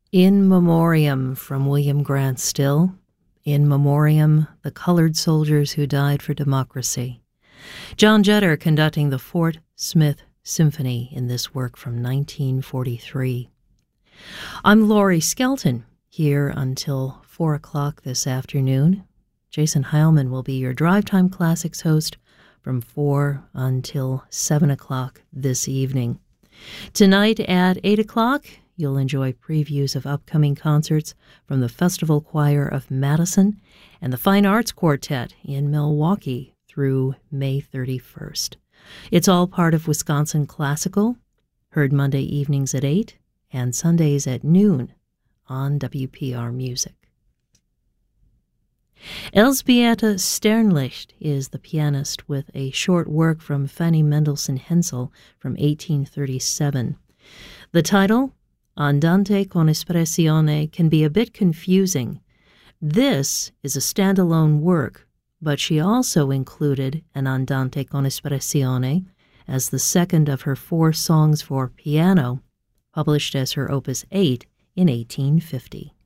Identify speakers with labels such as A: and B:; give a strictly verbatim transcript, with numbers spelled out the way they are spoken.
A: In Memoriam from William Grant Still. In Memoriam, the colored soldiers who died for democracy. John Jetter conducting the Fort Smith Symphony in this work from nineteen forty-three. I'm Laurie Skelton, here until four o'clock this afternoon. Jason Heilman will be your Drive Time Classics host from four until seven o'clock this evening. Tonight at eight o'clock, you'll enjoy previews of upcoming concerts from the Festival Choir of Madison and the Fine Arts Quartet in Milwaukee through May thirty-first. It's all part of Wisconsin Classical, heard Monday evenings at eight and Sundays at noon on W P R Music. Elsbieta Sternlicht is the pianist with a short work from Fanny Mendelssohn Hensel from eighteen thirty-seven. The title, Andante con espressione, can be a bit confusing. This is a standalone work, but she also included an Andante con espressione as the second of her four songs for piano, published as her Opus eight in eighteen fifty.